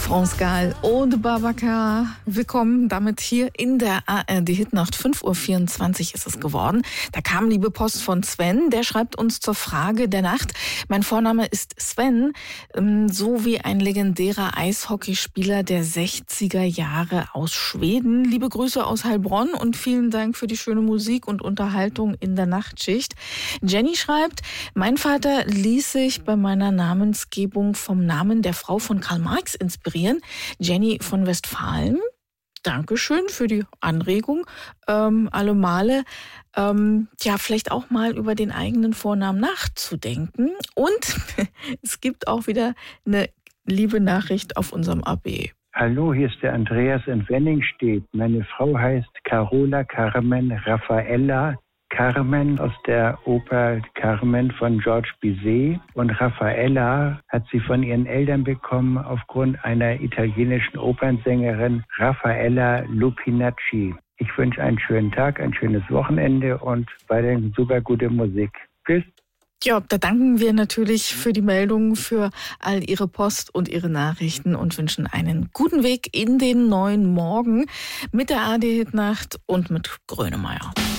France Gall und Babacar. Willkommen damit hier in der ARD-Hitnacht. 5:24 Uhr ist es geworden. Da kam liebe Post von Sven. Der schreibt uns zur Frage der Nacht. Mein Vorname ist Sven, so wie ein legendärer Eishockeyspieler der 60er Jahre aus Schweden. Liebe Grüße aus Heilbronn und vielen Dank für die schöne Musik und Unterhaltung in der Nachtschicht. Jenny schreibt, mein Vater ließ sich bei meiner Namensgebung vom Namen der Frau von Karl Marx inspirieren. Jenny von Westfalen. Dankeschön für die Anregung. Alle Male, vielleicht auch mal über den eigenen Vornamen nachzudenken. Und es gibt auch wieder eine liebe Nachricht auf unserem AB. Hallo, hier ist der Andreas in Wenningstedt. Meine Frau heißt Carola Carmen Raffaella Carmen aus der Oper Carmen von George Bizet. Und Raffaella hat sie von ihren Eltern bekommen aufgrund einer italienischen Opernsängerin, Raffaella Lupinacci. Ich wünsche einen schönen Tag, ein schönes Wochenende und weiterhin super gute Musik. Tschüss. Ja, da danken wir natürlich für die Meldung, für all Ihre Post und Ihre Nachrichten und wünschen einen guten Weg in den neuen Morgen mit der ARD-Hitnacht und mit Grönemeyer.